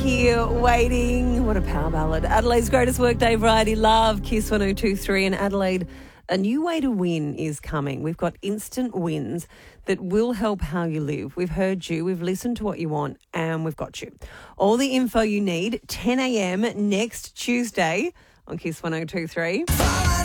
Here waiting. What a power ballad. Adelaide's greatest workday variety love. Kiss 102.3 in Adelaide. A new way to win is coming. We've got instant wins that will help how you live. We've heard you, we've listened to what you want, and we've got you. All the info you need, 10 a.m. next Tuesday on Kiss 102.3.